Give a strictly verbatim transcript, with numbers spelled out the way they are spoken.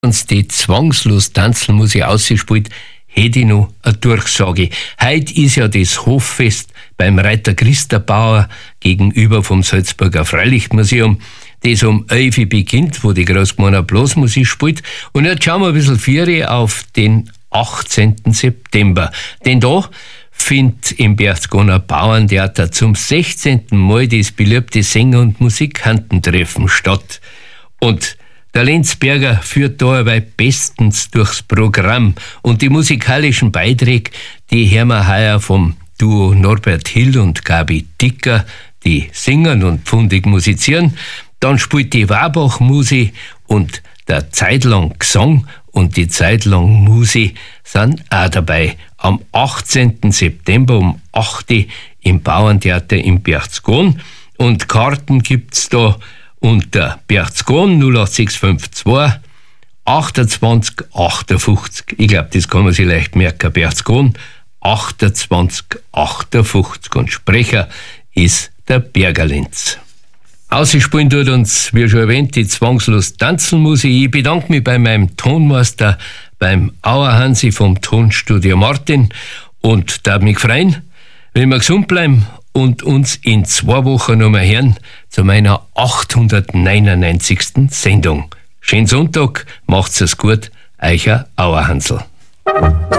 uns die zwangslos Tanzelmusik ausgespielt, hätte ich noch eine Durchsage. Heute ist ja das Hoffest beim Reiter Christa Bauer gegenüber vom Salzburger Freilichtmuseum, das um elf Uhr beginnt, wo die Großgemeinde Blasmusik spielt. Und jetzt schauen wir ein bisschen Ferien auf den achtzehnten September. Denn da findet im Berchtesgadener Bauerntheater zum sechzehnten Mal das beliebte Sänger- und Musikantentreffen statt. Und der Lenzberger führt da aber bestens durchs Programm. Und die musikalischen Beiträge, die hören wir heuer vom Duo Norbert Hill und Gabi Dicker, die singen und pfundig musizieren. Dann spielt die Warbach-Musi und der Zeitlang Gesang und die Zeitlang Musi sind auch dabei. Am achtzehnten September um acht Uhr im Bauerntheater im Berchtesgaden. Und Karten gibt's da unter Berchtesgaden null acht sechs fünf zwei achtundzwanzig achtundfünfzig. Ich glaube, das kann man sich leicht merken. Berchtesgaden achtundzwanzig achtundfünfzig. Und Sprecher ist der Bergerlenz. Ausspielen tut uns, wie schon erwähnt, die zwangslos Tanzelmusik. Ich bedanke mich bei meinem Tonmeister, beim Auerhansi vom Tonstudio Martin, und darf mich freuen, wenn wir gesund bleiben und uns in zwei Wochen nochmal hören zu meiner achthundertneunundneunzigsten Sendung. Schönen Sonntag, macht's es gut, euer Auerhansel.